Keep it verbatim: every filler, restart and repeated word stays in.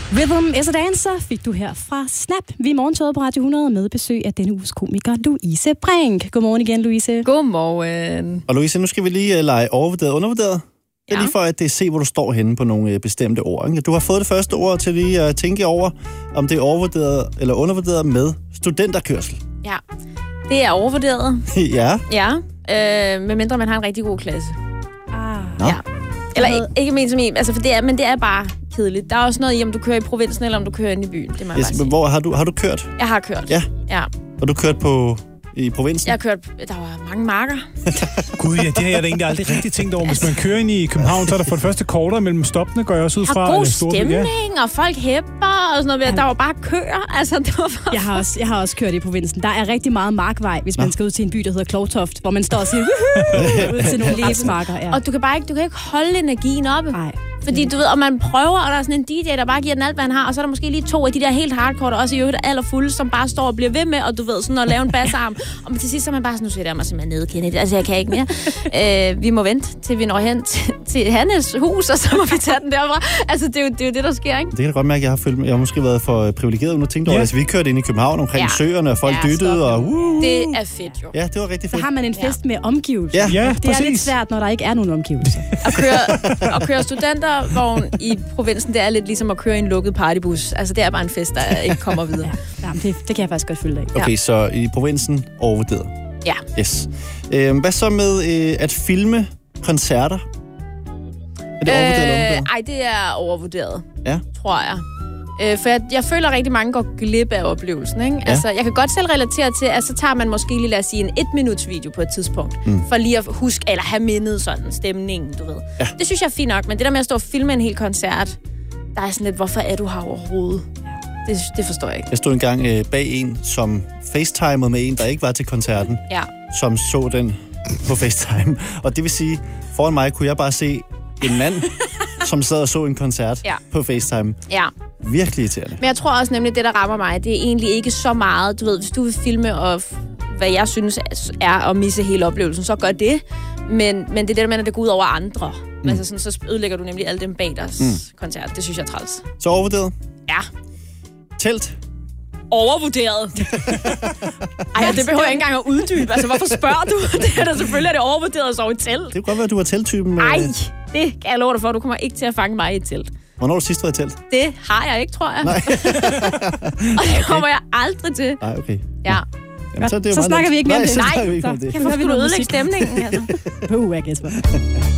Rhythm is a Dancer fik du her fra Snap. Vi er morgentoget på Radio hundrede med besøg af denne uges komiker Louise Brink. Godmorgen igen, Louise. Godmorgen. Og Louise, nu skal vi lige uh, lege overvurderet og undervurderet. Det er Ja. lige for at uh, se, hvor du står henne på nogle uh, bestemte ord. Ikke? Du har fået det første ord til lige at uh, tænke over, om det er overvurderet eller undervurderet med studenterkørsel. Ja, det er overvurderet. Ja. Ja, øh, medmindre man har en rigtig god klasse. Ah. Nå. Ja. Eller ikke, ikke ment som i, altså for det er, men det er bare kedeligt. Der er også noget i, om du kører i provinsen, eller om du kører inde i byen. Det må jeg Yes, bare men sige. hvor har du, har du kørt? Jeg har kørt. Ja. Ja. Og du kørt på i provinsen? Jeg har kørt, der var mange marker. Gud, ja, det har jeg da egentlig aldrig rigtig tænkt over. Hvis man kører ind i København, så er der for det første kortere mellem stoppene, går jeg også ud Der fra. er god eller store- stemning, Ja. og folk hæpper og sådan noget. Der var bare køer. Altså, det var bare... Jeg har, også, jeg har også kørt i provinsen. Der er rigtig meget markvej, hvis man skal ud til en by, der hedder Klovtoft, hvor man står og siger, "Woohoo!" ud til nogle levesmarker. Ja. Og du kan bare ikke, du kan ikke holde energien oppe. Nej. Fordi du ved, og man prøver, og der er sådan en D J, der bare giver den alt, hvad han har, og så er der måske lige to af de der helt hardcore, der også i øvrigt er allerfulde, som bare står og bliver ved med, og du ved, sådan at lave en bassarm. Og til sidst så er man bare sådan, nu sætter jeg mig simpelthen ned, Kenneth. Altså, jeg kan ikke mere. øh, vi må vente, til vi når hen til, til Hannes hus, og så må vi tage den derfra. Altså, det er, jo, det er jo det, der sker, ikke? Det kan jeg godt mærke, at jeg har, følt, jeg har måske været for privilegeret, nu tænkte over, Ja. altså, vi kørte ind i København omkring Ja. søerne, og folk Ja, dyttede, stop. og uh, Det er fedt, jo. ja, det var rigtig Så fedt. har man en fest med omgivelser. Ja. Ja, Det er præcis. lidt svært, når der ikke er nogen omgivelser. At køre, at køre studentervogn i provinsen, det er lidt ligesom at køre i en lukket partybus. Altså, det er bare en fest, der ikke kommer videre. Ja, jamen, det, det kan jeg faktisk godt følge dig af. Okay, så i provinsen overvurderet. Ja. Yes. Øhm, hvad så med øh, at filme koncerter? Er det overvurderet eller undervurderet? Ej, det er overvurderet, Ja. tror jeg. Øh, for jeg, jeg føler, at rigtig mange går glip af oplevelsen. Ikke? Ja. Altså, jeg kan godt selv relatere til, at så tager man måske lige, lad os sige, en et-minuts video på et tidspunkt, mm. for lige at huske, eller have mindet sådan stemningen, du ved. Ja. Det synes jeg er fint nok, men det der med at stå og filme en hel koncert, der er sådan lidt, hvorfor er du her overhovedet? Det, det forstår jeg ikke. Jeg stod engang øh, bag en, som facetimede med en, der ikke var til koncerten, Ja. som så den på FaceTime. Og det vil sige, foran mig kunne jeg bare se en mand, som sad og så en koncert Ja. på FaceTime. Ja. Virkelig irriterende. Men jeg tror også nemlig, det der rammer mig, det er egentlig ikke så meget. Du ved, hvis du vil filme, og hvad jeg synes er at misse hele oplevelsen, så gør det. Men, men det er det der med, at det går ud over andre. Mm. Altså sådan, så ødelægger du nemlig alle dem bag deres mm. koncert. Det synes jeg er træls. Så overvurderet. Ja. Telt. Overvurderet. Ej, det behøver jeg ikke engang at uddybe. Altså, hvorfor spørger du? Det er da selvfølgelig, at det er overvurderet at sove i telt. Det kunne godt være, at du var telttypen. øh. Ej, det kan jeg love dig for. Du kommer ikke til at fange mig i et telt. Hvornår har du sidst været i telt? Det har jeg ikke, tror jeg. Nej. Og det kommer jeg aldrig til. Nej, okay. Ja. Jamen, så er det jo Så meget snakker nemt. vi ikke mere om Nej, det. så Nej, snakker vi ikke så om det. Hvorfor skulle du ødelægge stemningen? Altså? Puh, jeg gæsper.